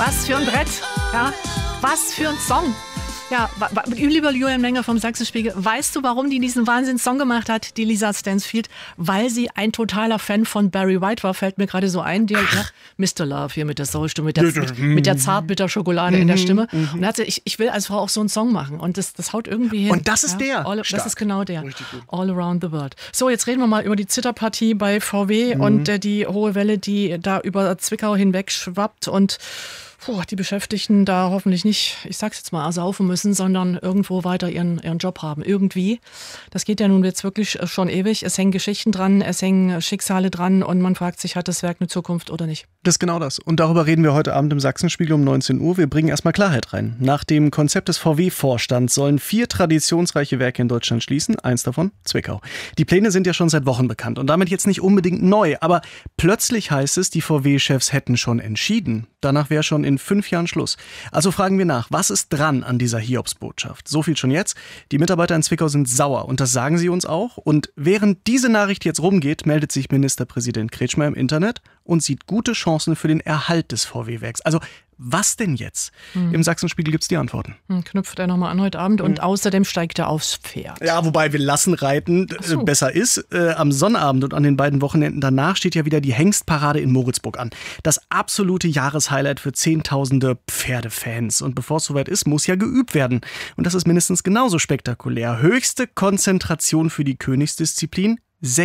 Was für ein Brett. Ja, was für ein Song. Ja, lieber Julian Menger vom Sachsenspiegel, weißt du, warum die diesen Wahnsinns-Song gemacht hat, die Lisa Stansfield? Weil sie ein totaler Fan von Barry White war, fällt mir gerade so ein. Der, Mr. Love hier mit der Soulstimme, mit der Zartbitter-Schokolade in der Stimme. Und da hat sie, ich will als Frau auch so einen Song machen. Und das haut irgendwie hin. Und das ist der? Das ist genau der. All Around the World. So, jetzt reden wir mal über die Zitterpartie bei VW und die hohe Welle, die da über Zwickau hinweg schwappt und die Beschäftigten da hoffentlich nicht, ich sag's jetzt mal, ersaufen müssen, sondern irgendwo weiter ihren Job haben. Irgendwie. Das geht ja nun jetzt wirklich schon ewig. Es hängen Geschichten dran, es hängen Schicksale dran und man fragt sich, hat das Werk eine Zukunft oder nicht? Das ist genau das. Und darüber reden wir heute Abend im Sachsenspiegel um 19 Uhr. Wir bringen erstmal Klarheit rein. Nach dem Konzept des VW-Vorstands sollen 4 traditionsreiche Werke in Deutschland schließen. Eins davon, Zwickau. Die Pläne sind ja schon seit Wochen bekannt und damit jetzt nicht unbedingt neu. Aber plötzlich heißt es, die VW-Chefs hätten schon entschieden. Danach wäre schon in 5 Jahren Schluss. Also fragen wir nach, was ist dran an dieser Hiobsbotschaft? So viel schon jetzt. Die Mitarbeiter in Zwickau sind sauer und das sagen sie uns auch. Und während diese Nachricht jetzt rumgeht, meldet sich Ministerpräsident Kretschmer im Internet und sieht gute Chancen für den Erhalt des VW-Werks. Also was denn jetzt? Im Sachsenspiegel gibt es die Antworten. Knüpft er nochmal an heute Abend und außerdem steigt er aufs Pferd. Ja, wobei wir lassen reiten besser ist. Am Sonnabend und an den beiden Wochenenden danach steht ja wieder die Hengstparade in Moritzburg an. Das absolute Jahreshighlight für Zehntausende Pferdefans. Und bevor es soweit ist, muss ja geübt werden. Und das ist mindestens genauso spektakulär. Höchste Konzentration für die Königsdisziplin.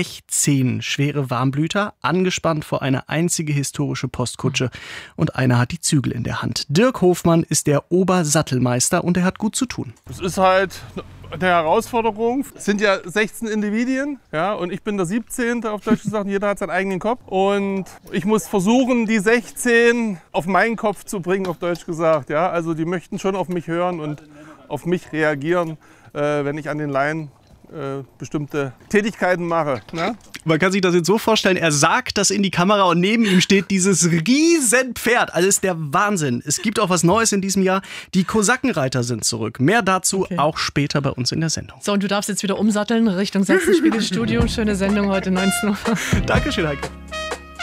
16 schwere Warmblüter, angespannt vor eine einzige historische Postkutsche. Und einer hat die Zügel in der Hand. Dirk Hofmann ist der Obersattelmeister und er hat gut zu tun. Es ist halt eine Herausforderung. Es sind ja 16 Individuen, ja, und ich bin der 17. auf Deutsch gesagt. Jeder hat seinen eigenen Kopf. Und ich muss versuchen, die 16 auf meinen Kopf zu bringen, auf Deutsch gesagt. Ja. Also die möchten schon auf mich hören und auf mich reagieren, wenn ich an den Leinen bestimmte Tätigkeiten mache. Ne? Man kann sich das jetzt so vorstellen, er sagt das in die Kamera und neben ihm steht dieses riesen Pferd. Also ist der Wahnsinn. Es gibt auch was Neues in diesem Jahr. Die Kosakenreiter sind zurück. Mehr dazu auch später bei uns in der Sendung. So, und du darfst jetzt wieder umsatteln Richtung Sachsenspiegel Studio. Schöne Sendung heute 19 Uhr. Dankeschön, Heike.